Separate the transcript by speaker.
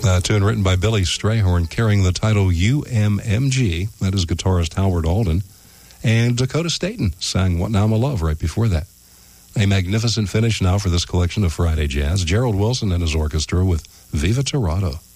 Speaker 1: Tune written by Billy Strayhorn, carrying the title UMMG. That is guitarist Howard Alden. And Dakota Staton sang What Now My Love right before that. A magnificent finish now for this collection of Friday Jazz. Gerald Wilson and his orchestra with Viva Torado.